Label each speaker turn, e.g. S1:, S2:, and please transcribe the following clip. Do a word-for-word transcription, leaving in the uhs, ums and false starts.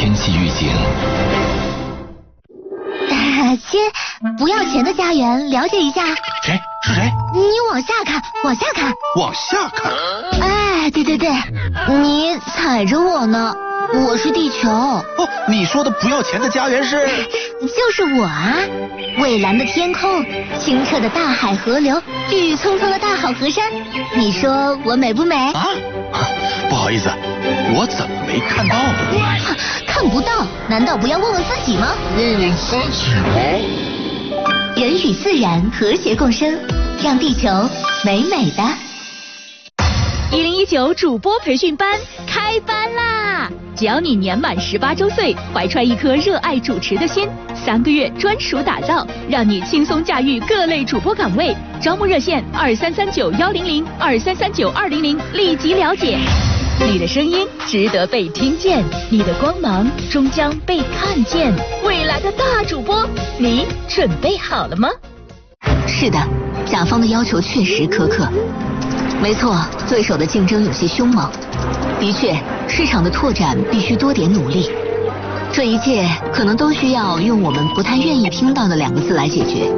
S1: 天气预警。
S2: 先不要钱的家园了解一下。
S1: 谁？是谁？
S2: 你往下看，往下看，
S1: 往下看。
S2: 哎，对对对，你踩着我呢，我是地球。哦，
S1: 你说的不要钱的家园是？
S2: 就是我啊！蔚蓝的天空，清澈的大海河流，郁郁葱葱的大好河山，你说我美不美？
S1: 啊，不好意思，我怎么没看到呢？
S2: 看不到，难道不要问问自己吗？
S3: 问问自己吗？
S2: 人与自然和谐共生，让地球美美的。
S4: 一零一九主播培训班开班啦！只要你年满十八周岁，怀揣一颗热爱主持的心，三个月专属打造，让你轻松驾驭各类主播岗位。招募热线二三三九幺零零二三三九二零零，立即了解。你的声音值得被听见，你的光芒终将被看见。未来的大主播，你准备好了吗？
S2: 是的，甲方的要求确实苛刻。没错，对手的竞争有些凶猛。的确，市场的拓展必须多点努力。这一切可能都需要用我们不太愿意听到的两个字来解决。